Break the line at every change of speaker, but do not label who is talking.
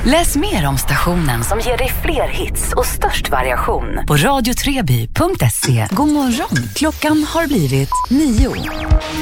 Läs mer om stationen som ger dig fler hits och störst variation på radiotreby.se. God morgon, klockan har blivit 9.